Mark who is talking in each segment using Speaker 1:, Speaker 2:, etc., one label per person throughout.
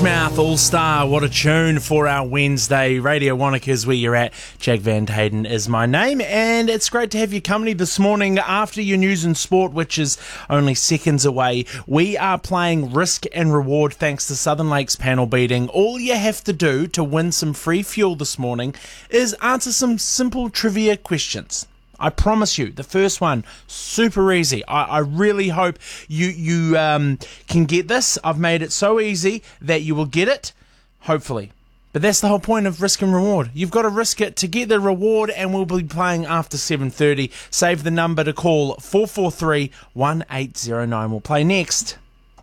Speaker 1: Mouth All-Star, what a tune for our Wednesday. Radio Wanaka's where you're at. Jack Van Hayden is my name, and it's great to have your company this morning after your news and sport, which is only seconds away. We are playing Risk and Reward thanks to Southern Lakes panel beating. All you have to do to win some free fuel this morning is answer some simple trivia questions. I promise you, the first one, super easy. I really hope you can get this. I've made it so easy that you will get it, hopefully. But that's the whole point of Risk and Reward. You've got to risk it to get the reward, and we'll be playing after 7:30. Save the number to call 443-1809. We'll play next.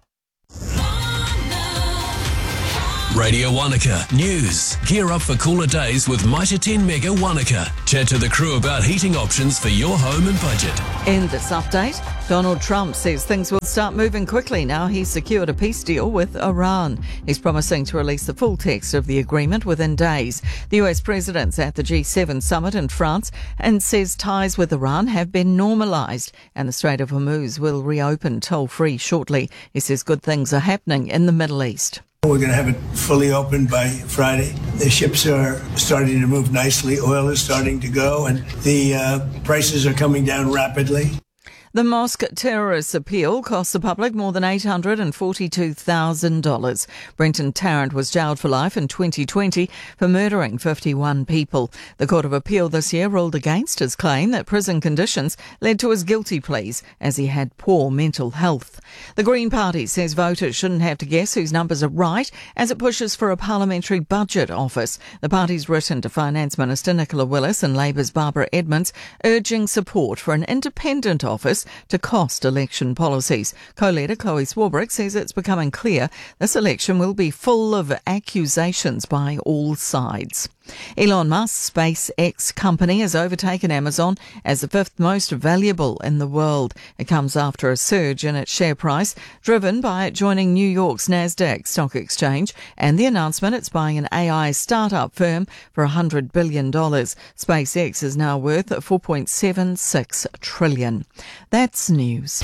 Speaker 2: Radio Wanaka News. Gear up for cooler days with Mitre 10 Mega Wanaka. Chat to the crew about heating options for your home and budget.
Speaker 3: In this update, Donald Trump says things will start moving quickly now he's secured a peace deal with Iran. He's promising to release the full text of the agreement within days. The US president's at the G7 summit in France and says ties with Iran have been normalised and the Strait of Hormuz will reopen toll-free shortly. He says good things are happening in the Middle East.
Speaker 4: We're going to have it fully open by Friday. The ships are starting to move nicely. Oil is starting to go, and the prices are coming down rapidly.
Speaker 3: The mosque terrorist appeal cost the public more than $842,000. Brenton Tarrant was jailed for life in 2020 for murdering 51 people. The Court of Appeal this year ruled against his claim that prison conditions led to his guilty pleas as he had poor mental health. The Green Party says voters shouldn't have to guess whose numbers are right as it pushes for a parliamentary budget office. The party's written to Finance Minister Nicola Willis and Labour's Barbara Edmonds, urging support for an independent office to cost election policies. Co-leader Chloe Swarbrick says it's becoming clear this election will be full of accusations by all sides. Elon Musk's SpaceX company has overtaken Amazon as the fifth most valuable in the world. It comes after a surge in its share price, driven by it joining New York's Nasdaq stock exchange and the announcement it's buying an AI startup firm for $100 billion. SpaceX is now worth $4.76 trillion. That's news.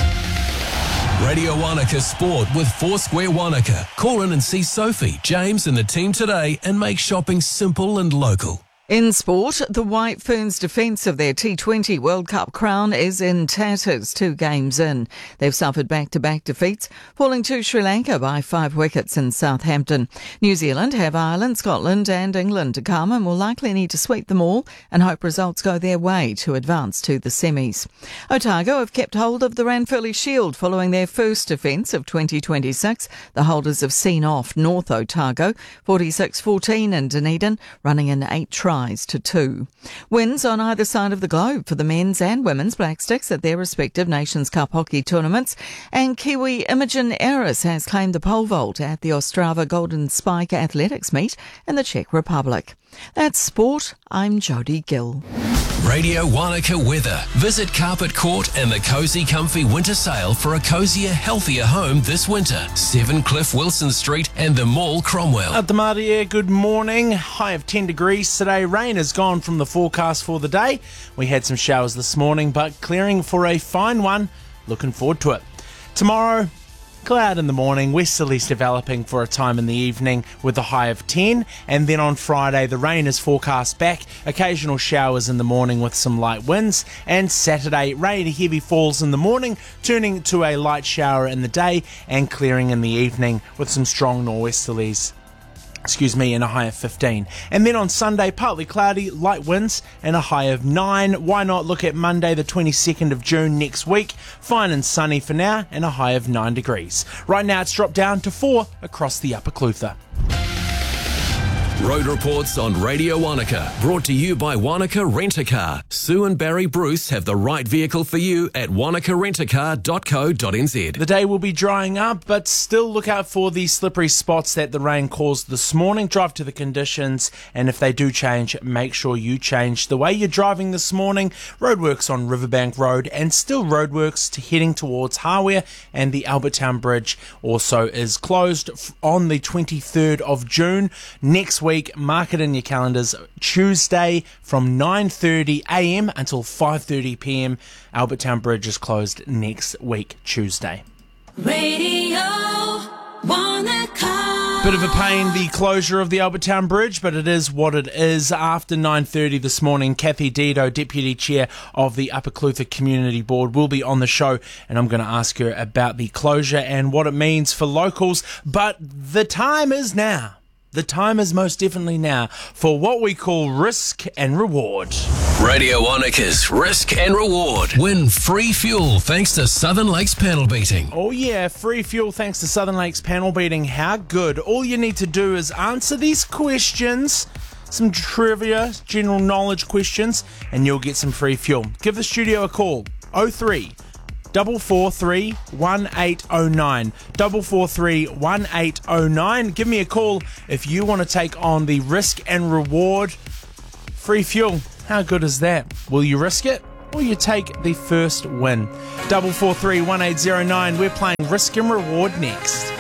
Speaker 2: Radio Wanaka Sport with Foursquare Wanaka. Call in and see Sophie, James and the team today and make shopping simple and local.
Speaker 3: In sport, the White Ferns' defence of their T20 World Cup crown is in tatters 2 games in. They've suffered back-to-back defeats, falling to Sri Lanka by 5 wickets in Southampton. New Zealand have Ireland, Scotland and England to come and will likely need to sweep them all and hope results go their way to advance to the semis. Otago have kept hold of the Ranfurly Shield following their first defence of 2026. The holders have seen off North Otago 46-14 in Dunedin, running in 8 tries to 2. Wins on either side of the globe for the men's and women's Black Sticks at their respective Nations Cup hockey tournaments, and Kiwi Imogen Eris has claimed the pole vault at the Ostrava Golden Spike Athletics meet in the Czech Republic. That's sport. I'm Jodie Gill.
Speaker 2: Radio Wanaka weather. Visit Carpet Court and the Cozy Comfy Winter Sale for a cozier, healthier home this winter. 7 Cliff Wilson Street and the Mall Cromwell.
Speaker 1: At the Maria, good morning. High of 10 degrees today. Rain has gone from the forecast for the day. We had some showers this morning, but clearing for a fine one. Looking forward to it. Tomorrow, cloud in the morning, westerlies developing for a time in the evening with a high of 10, and then on Friday the rain is forecast back, occasional showers in the morning with some light winds, and Saturday rain heavy falls in the morning, turning to a light shower in the day and clearing in the evening with some strong nor'westerlies. And a high of 15. And then on Sunday, partly cloudy, light winds, and a high of 9. Why not look at Monday, the 22nd of June next week? Fine and sunny for now, and a high of 9 degrees. Right now, it's dropped down to 4 across the Upper Clutha.
Speaker 2: Road reports on Radio Wanaka, brought to you by Wanaka Rent-A-Car. Sue and Barry Bruce have the right vehicle for you at wanakarentacar.co.nz.
Speaker 1: The day will be drying up, but still look out for the slippery spots that the rain caused this morning. Drive to the conditions, and if they do change, make sure you change the way you're driving this morning. Roadworks on Riverbank Road, and still roadworks heading towards Hawea, and the Albertown Bridge also is closed on the 23rd of June. Next week, mark it in your calendars, Tuesday from 9:30am until 5:30pm. Albertown Bridge is closed next week, Tuesday.
Speaker 5: Radio Wanaka.
Speaker 1: Bit of a pain, the closure of the Albertown Bridge, but it is what it is. After 9:30 this morning, Kathy Dido, Deputy Chair of the Upper Clutha Community Board, will be on the show, and I'm going to ask her about the closure and what it means for locals. But the time is now. The time is most definitely now for what we call risk and reward.
Speaker 2: Radio Wanaka's Risk and Reward. Win free fuel thanks to Southern Lakes panel beating.
Speaker 1: Oh yeah, free fuel thanks to Southern Lakes panel beating. How good. All you need to do is answer these questions, some trivia, general knowledge questions, and you'll get some free fuel. Give the studio a call, 03 443 1809. 443 1809. Give me a call if you want to take on the risk and reward. Free fuel. How good is that? Will you risk it? Or you take the first win? 443 1809. We're playing risk and reward next.